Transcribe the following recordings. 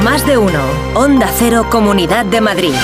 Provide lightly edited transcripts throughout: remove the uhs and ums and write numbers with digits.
Más de uno. Onda Cero, Comunidad de Madrid.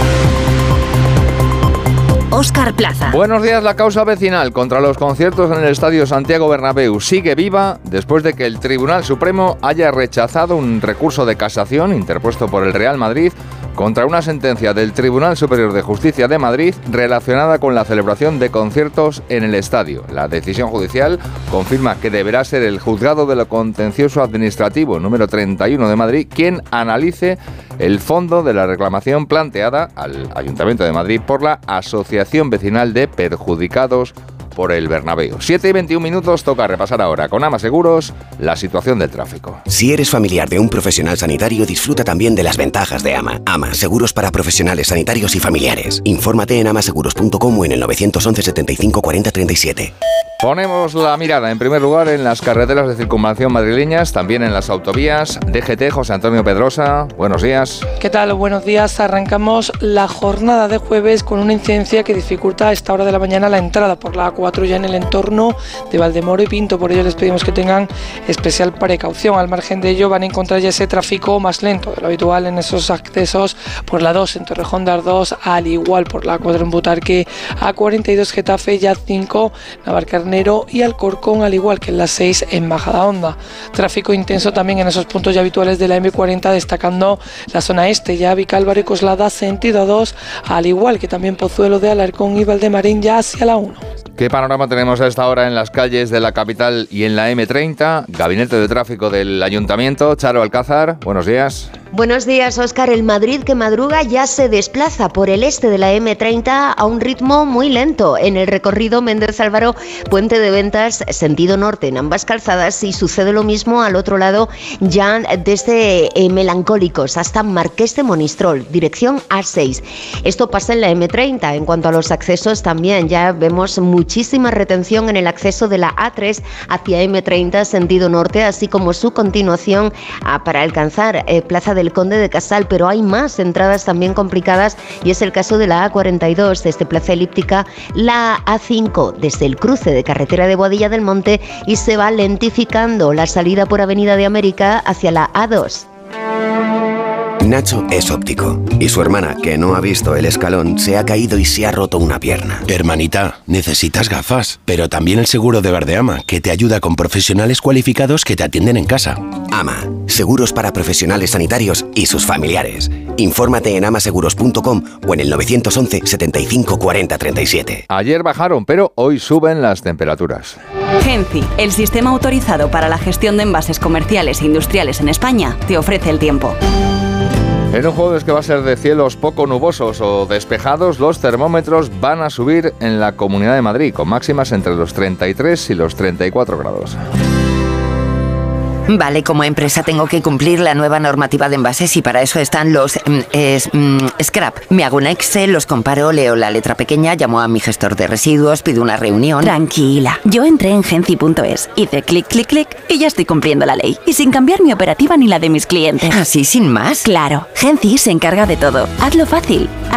Óscar Plaza. Buenos días. La causa vecinal contra los conciertos en el Estadio Santiago Bernabéu sigue viva después de que el Tribunal Supremo haya rechazado un recurso de casación interpuesto por el Real Madrid contra una sentencia del Tribunal Superior de Justicia de Madrid relacionada con la celebración de conciertos en el estadio. La decisión judicial confirma que deberá ser el Juzgado de lo Contencioso Administrativo número 31 de Madrid quien analice el fondo de la reclamación planteada al Ayuntamiento de Madrid por la Asociación Vecinal de Perjudicados por el Bernabéu. 7:21, toca repasar ahora con Ama Seguros la situación del tráfico. Si eres familiar de un profesional sanitario, disfruta también de las ventajas de Ama. Ama, seguros para profesionales sanitarios y familiares. Infórmate en amaseguros.com o en el 911 75 40 37. Ponemos la mirada en primer lugar en las carreteras de circunvalación madrileñas, también en las autovías. DGT, José Antonio Pedrosa, buenos días. ¿Qué tal? Buenos días. Arrancamos la jornada de jueves con una incidencia que dificulta a esta hora de la mañana la entrada por la A4 ya en el entorno de Valdemoro y Pinto. Por ello les pedimos que tengan especial precaución. Al margen de ello van a encontrar ya ese tráfico más lento de lo habitual en esos accesos por la 2 en Torrejón de Ardoz, al igual por la A4 en Butarque, A42 Getafe, ya 5 Navalcarnero y Alcorcón, al igual que en la 6 en Majadahonda. Tráfico intenso también en esos puntos ya habituales de la M40, destacando la zona este, ya Vicálvaro y Coslada sentido 2, al igual que también Pozuelo de Alarcón y Valdemarín ya hacia la 1. ¿Qué panorama tenemos a esta hora en las calles de la capital y en la M30? Gabinete de Tráfico del Ayuntamiento, Charo Alcázar, buenos días. Buenos días, Óscar. El Madrid que madruga ya se desplaza por el este de la M30 a un ritmo muy lento. En el recorrido Méndez Álvaro, Puente de Ventas, sentido norte en ambas calzadas, y sucede lo mismo al otro lado, ya desde Melancólicos hasta Marqués de Monistrol, dirección A6. Esto pasa en la M30. En cuanto a los accesos, también ya vemos muchísima retención en el acceso de la A3 hacia M30, sentido norte, así como su continuación para alcanzar Plaza del Conde de Casal, pero hay más entradas también complicadas y es el caso de la A42 desde Plaza Elíptica, la A5 desde el cruce de carretera de Boadilla del Monte y se va lentificando la salida por Avenida de América hacia la A2. Nacho es óptico y su hermana, que no ha visto el escalón, se ha caído y se ha roto una pierna. Hermanita, necesitas gafas, pero también el seguro de Verdeama, que te ayuda con profesionales cualificados que te atienden en casa. Ama, seguros para profesionales sanitarios y sus familiares. Infórmate en amaseguros.com o en el 911 75 40 37. Ayer bajaron, pero hoy suben las temperaturas. Genci, el sistema autorizado para la gestión de envases comerciales e industriales en España, te ofrece el tiempo. En un jueves que va a ser de cielos poco nubosos o despejados, los termómetros van a subir en la Comunidad de Madrid, con máximas entre los 33 y los 34 grados. Vale, como empresa tengo que cumplir la nueva normativa de envases y para eso están los scrap. Me hago un Excel, los comparo, leo la letra pequeña, llamo a mi gestor de residuos, pido una reunión. Tranquila, yo entré en genci.es, hice clic, clic, clic y ya estoy cumpliendo la ley. Y sin cambiar mi operativa ni la de mis clientes. ¿Así sin más? Claro, Genci se encarga de todo. Hazlo fácil.